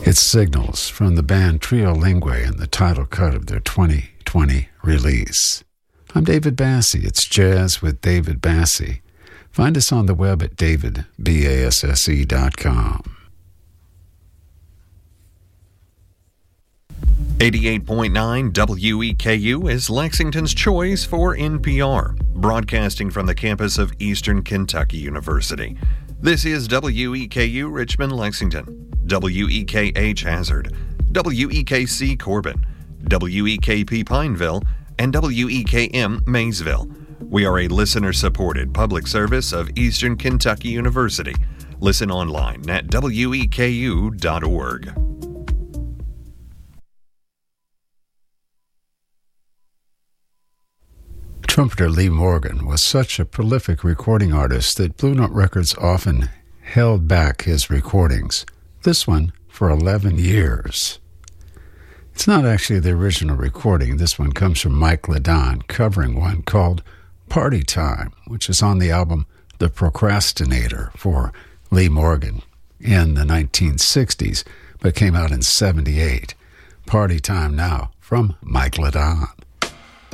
It's Signals from the band Trio Lingue and the title cut of their 2020 release. I'm David Bassey. It's Jazz with David Bassey. Find us on the web at davidbasse.com. 88.9 WEKU is Lexington's choice for NPR, broadcasting from the campus of Eastern Kentucky University. This is WEKU Richmond, Lexington, WEKH Hazard, WEKC Corbin, WEKP Pineville, and WEKM Maysville. We are a listener-supported public service of Eastern Kentucky University. Listen online at weku.org. Trumpeter Lee Morgan was such a prolific recording artist that Blue Note Records often held back his recordings, this one for 11 years. It's not actually the original recording. This one comes from Mike Ladon, covering one called Party Time, which is on the album The Procrastinator for Lee Morgan in the 1960s, but came out in 78. Party Time now from Mike Ladon.